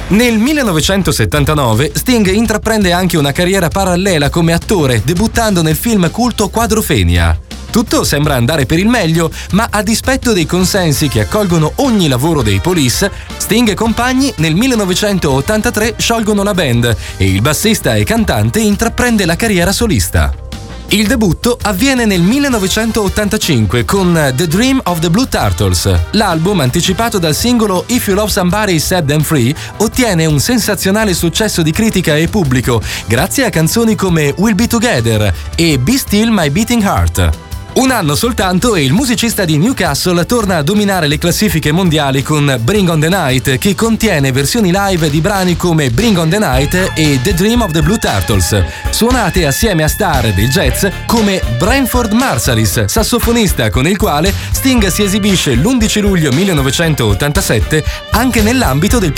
Nel 1979 Sting intraprende anche una carriera parallela come attore, debuttando nel film culto Quadrophenia. Tutto sembra andare per il meglio, ma a dispetto dei consensi che accolgono ogni lavoro dei Police, Sting e compagni nel 1983 sciolgono la band e il bassista e cantante intraprende la carriera solista. Il debutto avviene nel 1985 con The Dream of the Blue Turtles. L'album, anticipato dal singolo If You Love Somebody Set Them Free, ottiene un sensazionale successo di critica e pubblico grazie a canzoni come We'll Be Together e Be Still My Beating Heart. Un anno soltanto e il musicista di Newcastle torna a dominare le classifiche mondiali con Bring on the Night, che contiene versioni live di brani come Bring on the Night e The Dream of the Blue Turtles, suonate assieme a star del jazz come Branford Marsalis, sassofonista con il quale Sting si esibisce l'11 luglio 1987 anche nell'ambito del